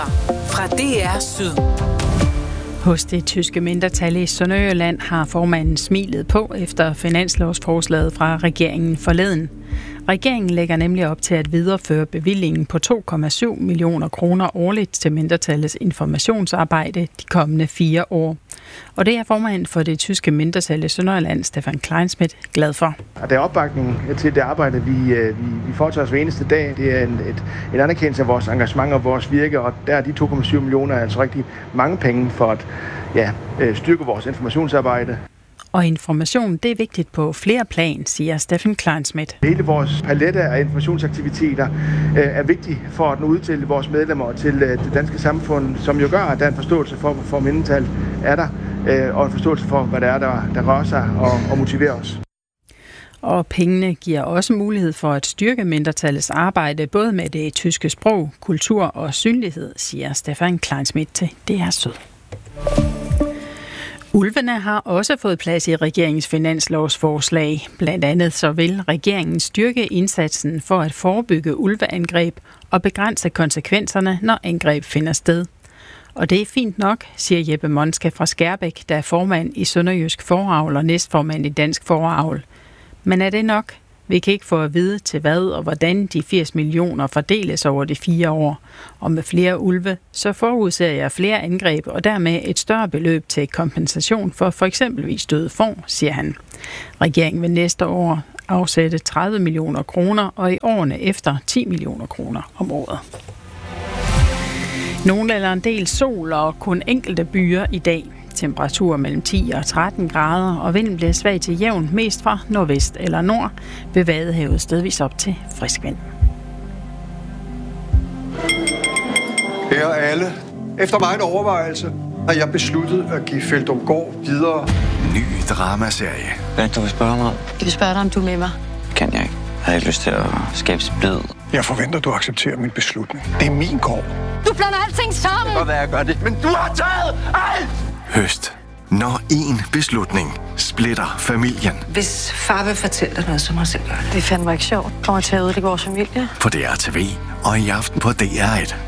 Nyheder fra DR Syd. Hos det tyske mindretal i Sønderjylland har formanden smilet på efter finanslovsforslaget fra regeringen forleden. Regeringen lægger nemlig op til at videreføre bevillingen på 2,7 millioner kroner årligt til mindretallets informationsarbejde de kommende 4 år. Og det er formanden for det tyske mindretal i Sønderjylland, Stefan Kleinschmidt, glad for. Der er opbakning til det arbejde, vi foretager os hver eneste dag. Det er en anerkendelse af vores engagement og vores virke, og der er de 2,7 millioner altså rigtig mange penge for at styrke vores informationsarbejde. Og information, det er vigtigt på flere plan, siger Stefan Kleinschmidt. Hele vores palette af informationsaktiviteter er vigtige for at nå ud til vores medlemmer og til det danske samfund, som jo gør, at der er en forståelse for, hvorfor mindretal er der, og en forståelse for, hvad der er, der rører sig og motiverer os. Og pengene giver også mulighed for at styrke mindretallets arbejde, både med det tyske sprog, kultur og synlighed, siger Stefan Kleinschmidt til DR Syd. Ulvene har også fået plads i regeringens finanslovsforslag. Blandt andet så vil regeringen styrke indsatsen for at forebygge ulveangreb og begrænse konsekvenserne, når angreb finder sted. Og det er fint nok, siger Jeppe Monska fra Skærbæk, der er formand i Sønderjysk Fåreavl og næstformand i Dansk Fåreavl. Men er det nok? Vi kan ikke få at vide til hvad og hvordan de 80 millioner fordeles over de 4 år. Og med flere ulve, så forudser jeg flere angreb og dermed et større beløb til kompensation for eksempelvis døde får, siger han. Regeringen vil næste år afsætte 30 millioner kroner og i årene efter 10 millioner kroner om året. Nogle eller en del sol og kun enkelte byer i dag. Temperaturer mellem 10 og 13 grader, og vinden bliver svag til jævn, mest fra nordvest eller nord, ved Vadehavet stedvis op til frisk vind. Kære alle, efter meget overvejelse har jeg besluttet at give Feldumgaard videre. Ny dramaserie. Hvad du vil spørge mig om? Jeg vil spørge dig, om du er med mig. Kan jeg ikke. Jeg har ikke lyst til at skabe splid. Jeg forventer, du accepterer min beslutning. Det er min gård. Du blander alting sammen! Det kan godt være, jeg gør det, men du har taget alt! Høst. Når én beslutning splitter familien. Hvis far vil fortælle dig noget, så må jeg selv gøre det. Det er fandme ikke sjovt. Kommer til at ødelægge vores familie. På DR TV og i aften på DR1.